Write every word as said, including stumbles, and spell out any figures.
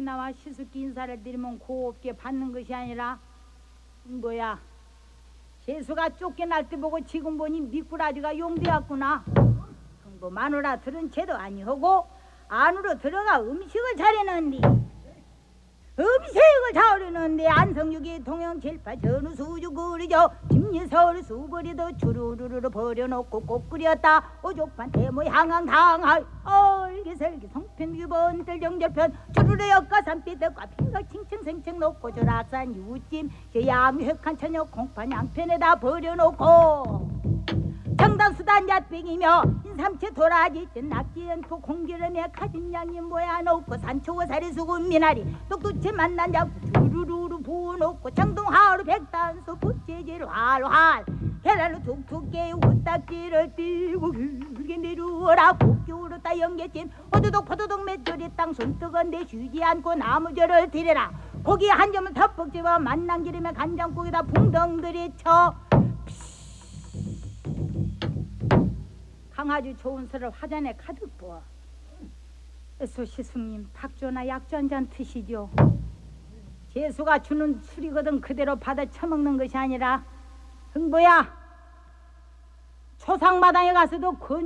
나와 시숙기 인사를 드리면 곱게 받는 것이 아니라 뭐야 재수가 쫓겨날 때 보고 지금 보니 미꾸라지가 용되었구나. 뭐 마누라 들은 채도 아니하고 안으로 들어가 음식을 차리는디 음식을 차리는데 안성육이 동영칠파 전우수주 그리죠 김예설 수버리도 주르르르 버려놓고 꼭 끓였다 오족판 대모 향황당하이 얼기설기 성편규번 뜰정절편 주르르 엿가산빛 덕과 핑각 칭칭생칭 놓고 조락산 유찜 저 야무획한 처녀 콩판 양편에다 버려놓고 정당수단 잣빙이며 인삼채 도라지 찐 낙지연포 공기름에 가진양이 모여놓고 산초고사리 수군 미나리 똑똑치 만난 잡 주르르르 부어놓고 청동하루 백단수 부채질 활활 계란으로 툭툭 깨 우딱지를 띄고 길게 내려오라 국교로 따 연계찜 호두독 포도독 맷돌이 땅 손뜨건데 쉬지 않고 나무절을 들여라 고기 한 점을 덮벅 집어 만난 기름에 간장국에다 붕덩들이 쳐 강아지 좋은 술을 화잔에 가득 부어 에소 시숙님 탁조나 약주 한 잔 드시죠. 재수가 주는 술이거든 그대로 받아 처먹는 것이 아니라 흥보야 초상마당에 가서도 건